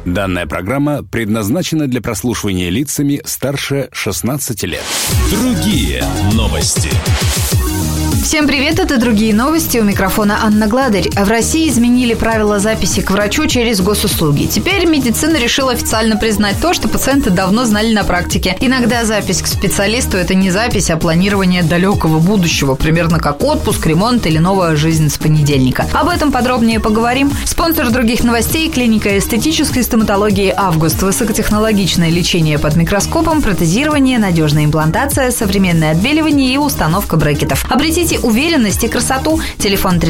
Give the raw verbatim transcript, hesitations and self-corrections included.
Данная программа предназначена для прослушивания лицами старше шестнадцати лет. Другие новости. Всем привет, это «Другие новости», у микрофона Анна Гладырь. В России изменили правила записи к врачу через госуслуги. Теперь медицина решила официально признать то, что пациенты давно знали на практике. Иногда запись к специалисту – это не запись, а планирование далекого будущего, примерно как отпуск, ремонт или новая жизнь с понедельника. Об этом подробнее поговорим. Спонсор «Других новостей» – клиника эстетической стоматологии «Август». Высокотехнологичное лечение под микроскопом, протезирование, надежная имплантация, современное отбеливание и установка брекетов. Обретите уверенность и красоту. Телефон